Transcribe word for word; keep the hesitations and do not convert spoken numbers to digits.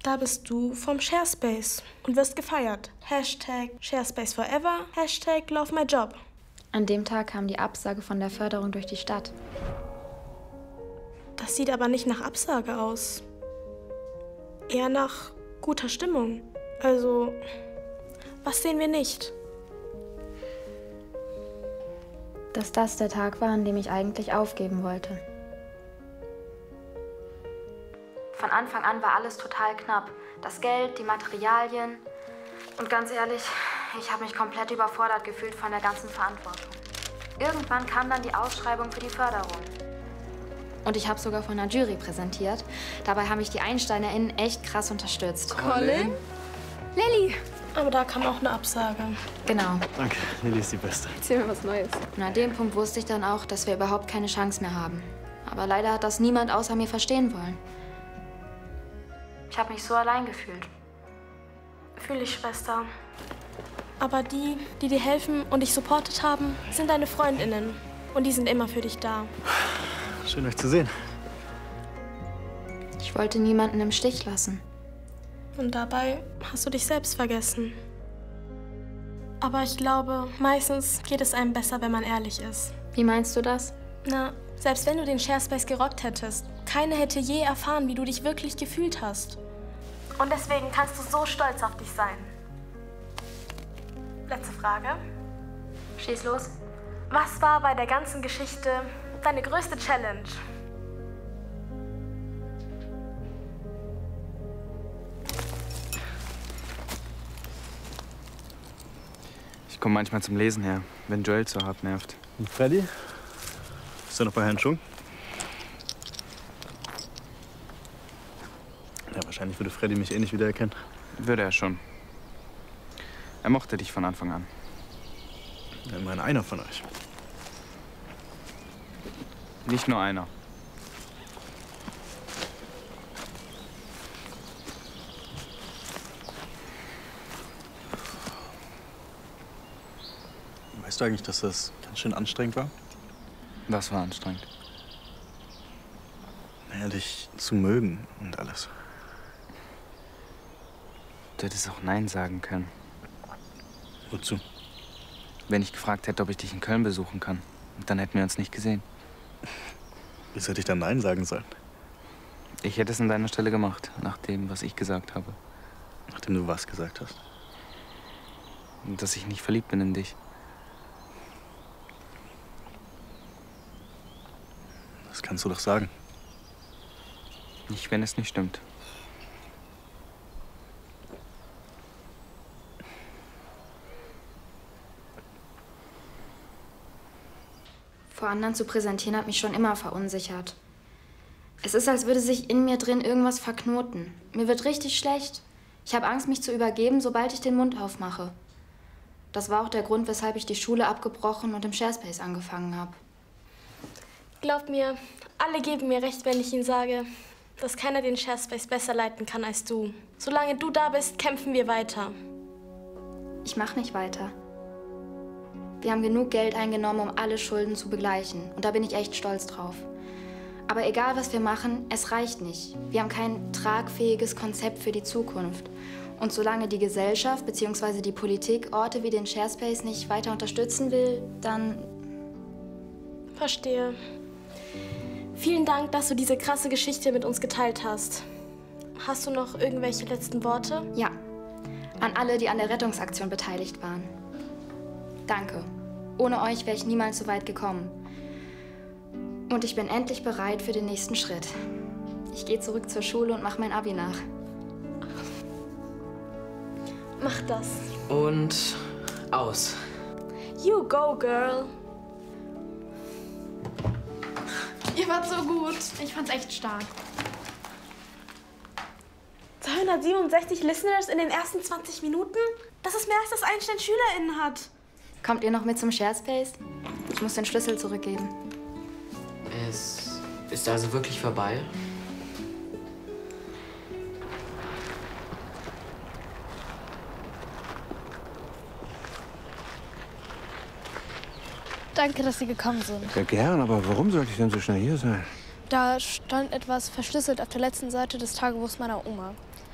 Da bist du vom ShareSpace und wirst gefeiert. Hashtag ShareSpace Forever, Hashtag Love My Job. An dem Tag kam die Absage von der Förderung durch die Stadt. Das sieht aber nicht nach Absage aus. Eher nach guter Stimmung. Also, was sehen wir nicht? Dass das der Tag war, an dem ich eigentlich aufgeben wollte. Von Anfang an war alles total knapp. Das Geld, die Materialien. Und ganz ehrlich, ich habe mich komplett überfordert gefühlt von der ganzen Verantwortung. Irgendwann kam dann die Ausschreibung für die Förderung. Und ich habe sogar von einer Jury präsentiert. Dabei haben mich die EinsteinerInnen echt krass unterstützt. Colin? Lilly! Aber da kam auch eine Absage. Genau. Danke, Lilly ist die Beste. Erzähl mir was Neues. Und an dem Punkt wusste ich dann auch, dass wir überhaupt keine Chance mehr haben. Aber leider hat das niemand außer mir verstehen wollen. Ich habe mich so allein gefühlt. Fühl ich, Schwester. Aber die, die dir helfen und dich supportet haben, sind deine FreundInnen. Und die sind immer für dich da. Schön, euch zu sehen. Ich wollte niemanden im Stich lassen. Und dabei hast du dich selbst vergessen. Aber ich glaube, meistens geht es einem besser, wenn man ehrlich ist. Wie meinst du das? Na, selbst wenn du den ShareSpace gerockt hättest, keiner hätte je erfahren, wie du dich wirklich gefühlt hast. Und deswegen kannst du so stolz auf dich sein. Letzte Frage. Schieß los. Was war bei der ganzen Geschichte deine größte Challenge? Ich komme manchmal zum Lesen her, wenn Joel zu hart nervt. Und Freddy? Ist er noch bei Herrn Schung? Ja, wahrscheinlich würde Freddy mich eh nicht wiedererkennen. Würde er schon. Er mochte dich von Anfang an. Ja, immerhin einer von euch. Nicht nur einer. Weißt du eigentlich, dass das ganz schön anstrengend war? Das war anstrengend. Naja, dich zu mögen und alles. Du hättest auch Nein sagen können. Wozu? Wenn ich gefragt hätte, ob ich dich in Köln besuchen kann. Dann hätten wir uns nicht gesehen. Wieso hätte ich dann Nein sagen sollen? Ich hätte es an deiner Stelle gemacht, nach dem, was ich gesagt habe. Nachdem du was gesagt hast? Und dass ich nicht verliebt bin in dich. Das kannst du doch sagen. Nicht, wenn es nicht stimmt. Vor anderen zu präsentieren hat mich schon immer verunsichert. Es ist, als würde sich in mir drin irgendwas verknoten. Mir wird richtig schlecht. Ich habe Angst, mich zu übergeben, sobald ich den Mund aufmache. Das war auch der Grund, weshalb ich die Schule abgebrochen und im ShareSpace angefangen habe. Glaub mir, alle geben mir recht, wenn ich ihnen sage, dass keiner den ShareSpace besser leiten kann als du. Solange du da bist, kämpfen wir weiter. Ich mache nicht weiter. Wir haben genug Geld eingenommen, um alle Schulden zu begleichen. Und da bin ich echt stolz drauf. Aber egal, was wir machen, es reicht nicht. Wir haben kein tragfähiges Konzept für die Zukunft. Und solange die Gesellschaft bzw. die Politik Orte wie den ShareSpace nicht weiter unterstützen will, dann... Verstehe. Vielen Dank, dass du diese krasse Geschichte mit uns geteilt hast. Hast du noch irgendwelche letzten Worte? Ja. An alle, die an der Rettungsaktion beteiligt waren. Danke. Ohne euch wäre ich niemals so weit gekommen. Und ich bin endlich bereit für den nächsten Schritt. Ich gehe zurück zur Schule und mache mein Abi nach. Mach das. Und aus. You go, girl. Ihr wart so gut. Ich fand's echt stark. zweihundertsiebenundsechzig Listeners in den ersten zwanzig Minuten? Das ist mehr, als das Einstein SchülerInnen hat. Kommt ihr noch mit zum ShareSpace? Ich muss den Schlüssel zurückgeben. Es ist also wirklich vorbei? Danke, dass Sie gekommen sind. Ja, gern, aber warum sollte ich denn so schnell hier sein? Da stand etwas verschlüsselt auf der letzten Seite des Tagebuchs meiner Oma.